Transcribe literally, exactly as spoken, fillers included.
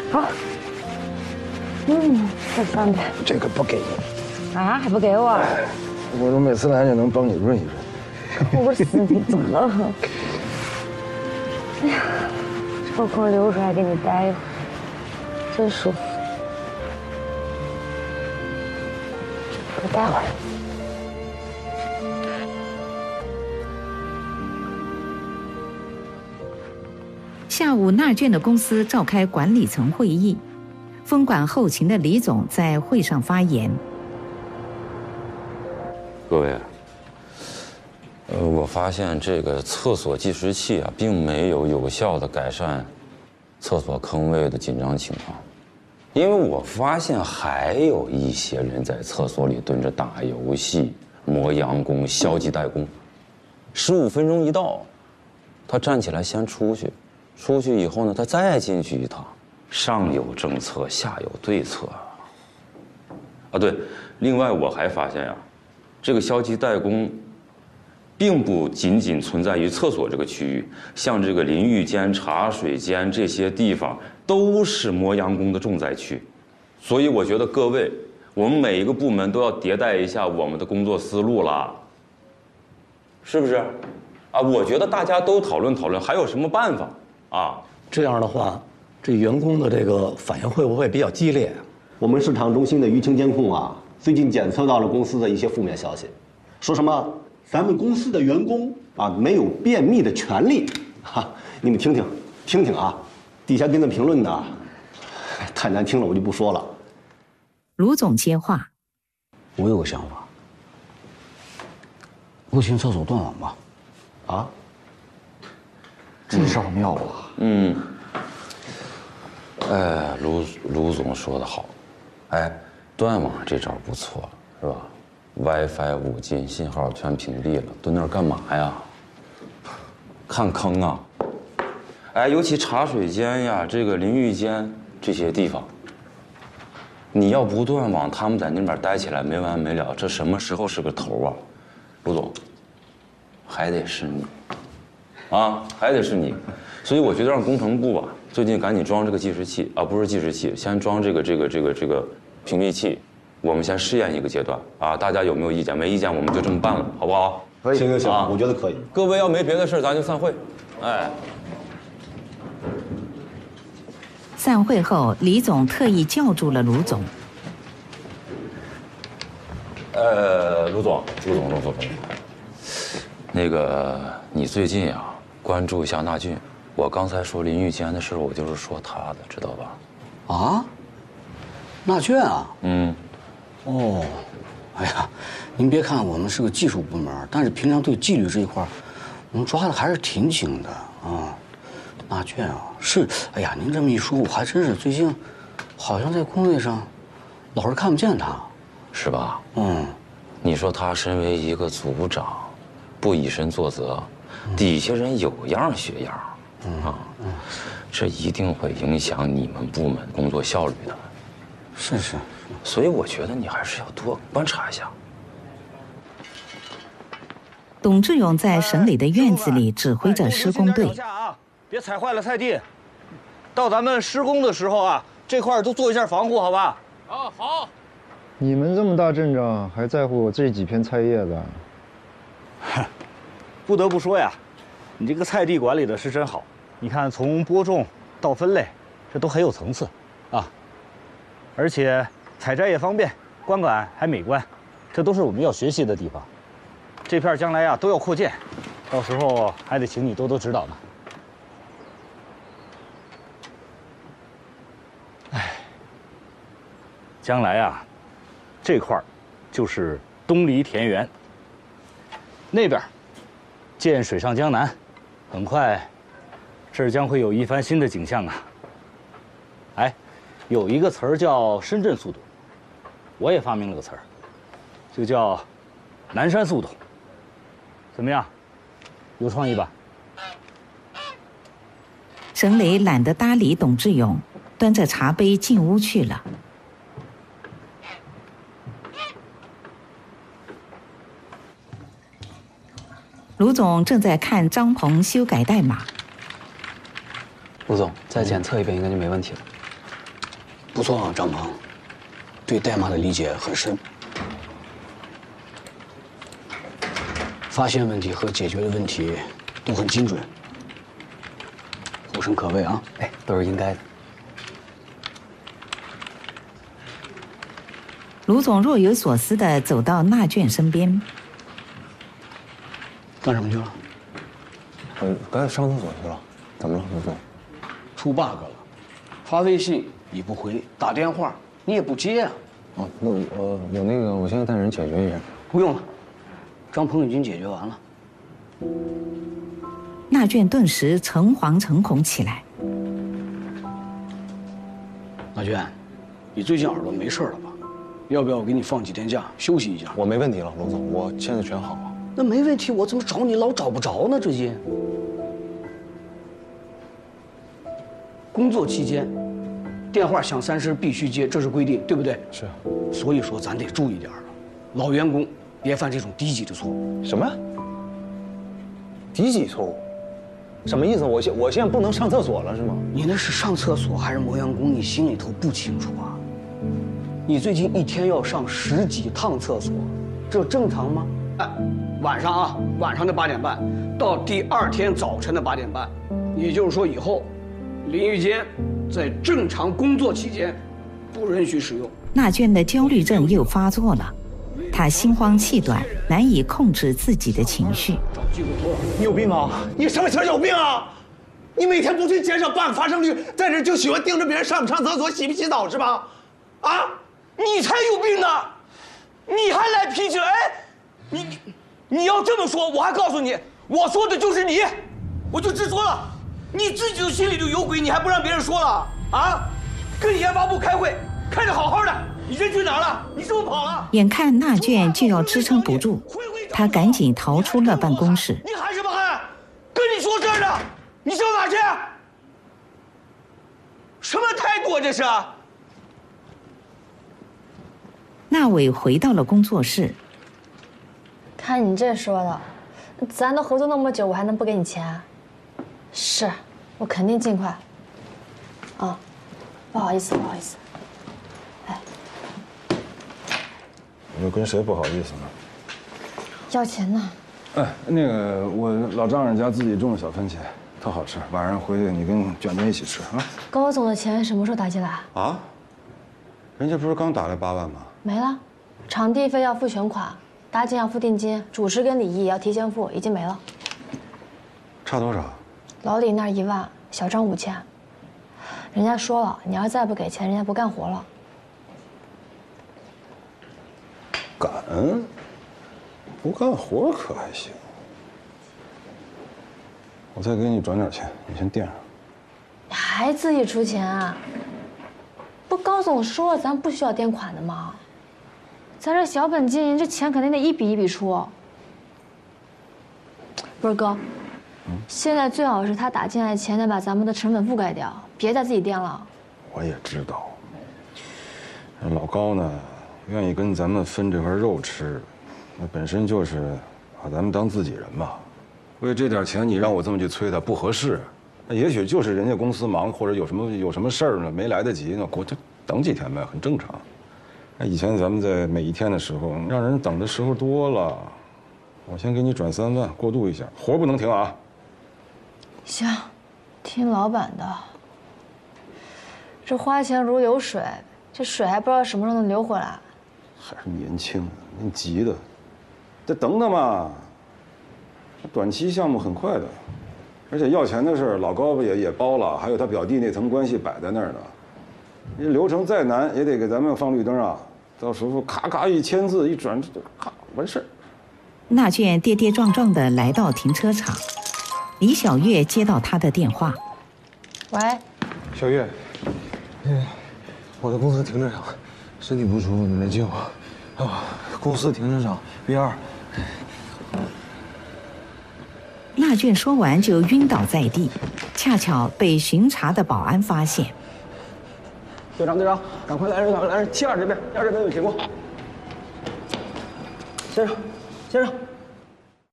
好。嗯，这方便。 这个不给你。 啊，还不给我？ 我说每次来就能帮你润一润。 我身体怎么了？哎呀，抽空流水还给你待一会儿，真舒服。我待会儿。 下午，纳卷的公司召开管理层会议，分管后勤的李总在会上发言。 各位，呃，我发现这个厕所计时器啊，并没有有效的改善厕所坑位的紧张情况，因为我发现还有一些人在厕所里蹲着打游戏、磨洋工、消极怠工，十五分钟一到，他站起来先出去。出去以后呢，他再进去一趟，上有政策，下有对策啊。对，另外我还发现呀、啊，这个消极怠工，并不仅仅存在于厕所这个区域，像这个淋浴间、茶水间这些地方，都是磨洋工的重灾区。所以我觉得各位，我们每一个部门都要迭代一下我们的工作思路啦，是不是？啊，我觉得大家都讨论讨论，还有什么办法？啊， 这样的话，这员工的这个反应会不会比较激烈？ 我们市场中心的舆情监控啊，最近检测到了公司的一些负面消息，说什么咱们公司的员工啊没有便秘的权利，哈，你们听听，听听啊，底下跟着评论的，太难听了，我就不说了。 卢总接话， 我有个想法，不行，厕所断网吧？ 啊？ 这招妙啊！ 嗯，哎，卢卢总说得好，哎，断网这招不错，是吧 ？WiFi、五 G 信号全屏蔽了，蹲那儿干嘛呀？看坑啊！哎，尤其茶水间呀，这个淋浴间这些地方，你要不断网，他们在那边待起来没完没了，这什么时候是个头啊？卢总，还得是你。啊，还得是你，所以我觉得让工程部啊，最近赶紧装这个计时器啊，不是计时器，先装这个这个这个这个屏蔽器，我们先试验一个阶段啊，大家有没有意见？没意见我们就这么办了，好不好？ 可以，行行行， 啊、 我觉得可以。 各位要没别的事，咱就散会。哎。 散会后，李总特意叫住了卢总。 呃，卢总，卢总，卢总，卢总，那个你最近啊。关注一下纳俊，我刚才说淋浴间的事，我就是说他的，知道吧？ 啊，纳俊啊， 嗯， 哦，哎呀，您别看我们是个技术部门，但是平常对纪律这一块，我们抓的还是挺紧的啊。纳俊啊，是，哎呀，您这么一说，我还真是最近，好像在工位上，老是看不见他， 是吧？ 嗯， 你说他身为一个组长，不以身作则。底下人有样学样，啊，这一定会影响你们部门工作效率的。 是是， 所以我觉得你还是要多观察一下。 董志勇在省里的院子里指挥着施工队。 啊，别踩坏了菜地。到咱们施工的时候啊，这块都做一下防护，好吧？ 啊，好。 你们这么大阵仗，还在乎我这几片菜叶子？ 不得不说呀，你这个菜地管理的是真好。你看，从播种到分类，这都很有层次，啊，而且采摘也方便，观感还美观，这都是我们要学习的地方。这片将来呀都要扩建，到时候还得请你多多指导呢。哎，将来啊，这块就是东篱田园，那边。建水上江南，很快，这儿将会有一番新的景象啊！哎，有一个词儿叫深圳速度，我也发明了个词儿，就叫南山速度。怎么样？有创意吧？ 沈磊懒得搭理董志勇，端着茶杯进屋去了。卢总正在看张鹏修改代码。 卢总，再检测一遍应该就没问题了。 不错啊，张鹏，对代码的理解很深，发现问题和解决的问题都很精准，后生可畏啊！ 哎，都是应该的。 卢总若有所思地走到纳卷身边， 干什么去了？ 我刚才上厕所去了。怎么了，卢总？ 出 bug 了，发微信你不回，打电话你也不接啊！ 哦，那我我那个，我现在带人解决一下。 不用了，张鹏已经解决完了。 纳卷顿时诚惶诚恐起来。 纳卷，你最近耳朵没事了吧？要不要我给你放几天假休息一下？ 我没问题了，卢总，我现在全好了。 那没问题，我怎么找你老找不着呢？最近工作期间，电话响三声必须接，这是规定，对不对？ 是。 所以说咱得注意点了，老员工别犯这种低级的错误。 什么？低级错误？什么意思？我现我现在不能上厕所了是吗？ 你那是上厕所还是磨洋工？你心里头不清楚啊？你最近一天要上十几趟厕所，这正常吗？哎，晚上啊，晚上的八点半到第二天早晨的八点半，也就是说以后，淋浴间在正常工作期间不允许使用。 纳卷的焦虑症又发作了，他心慌气短，难以控制自己的情绪。 你有病啊！你什么情有病啊！你每天不去减少 bug 发生率，在这就喜欢盯着别人上不上厕所、洗不洗澡是吧？啊！ 你才有病呢！你还来脾气？哎，你你你要这么说，我还告诉你，我说的就是你，我就直说了。你自己心里就有鬼，你还不让别人说了啊？跟研发部开会，开得好好的，你人去哪儿了？你是不是跑了？ 眼看纳卷就要支撑不住，他赶紧逃出了办公室。 你喊什么喊？跟你说事儿呢，你上哪儿去？什么态度啊这是？ 纳伟回到了工作室。 看你这说的，咱都合作那么久，我还能不给你钱？是，我肯定尽快。啊，不好意思，不好意思。哎， 你又跟谁不好意思呢？ 要钱呢。 哎，那个我老丈人家自己种的小番茄，特好吃。晚上回去你跟卷卷一起吃啊。 高总的钱什么时候打进来？ 啊？人家不是刚打来八万吗？ 没了，场地费要付全款，搭建要付定金，主持跟礼仪也要提前付，已经没了。 差多少？ 老李那儿一万，小张五千。人家说了，你要再不给钱，人家不干活了。 敢？不干活可还行。我再给你转点钱，你先垫上。 你还自己出钱啊？不，高总说了，咱不需要垫款的吗？咱这小本经营，这钱肯定得一笔一笔出。不是哥，嗯、现在最好是他打进来的钱得把咱们的成本覆盖掉，别再自己垫了。 我也知道，老高呢，愿意跟咱们分这块肉吃，那本身就是把咱们当自己人嘛。为这点钱，你让我这么去催他不合适。那也许就是人家公司忙，或者有什么有什么事儿呢，没来得及呢，过就等几天呗，很正常。那以前咱们在每一天的时候，让人等的时候多了。我先给你转三万，过渡一下，活不能停啊。 行，听老板的。这花钱如流水，这水还不知道什么时候能流回来。 还是年轻，你急的，得等等嘛。短期项目很快的，而且要钱的事儿，老高不也也包了，还有他表弟那层关系摆在那儿呢。你流程再难，也得给咱们放绿灯啊。到时候咔咔一签字一转，就咔完事儿。 纳卷跌跌撞撞地来到停车场，李小月接到他的电话。 喂， 小月，嗯，我在公司停车场，身体不舒服，你来接我。啊，公司停车场 B 二。 纳卷说完就晕倒在地，恰巧被巡查的保安发现。 队长，队长，赶快来人，赶快来人！七二这边，七二这边有情况。先生，先生。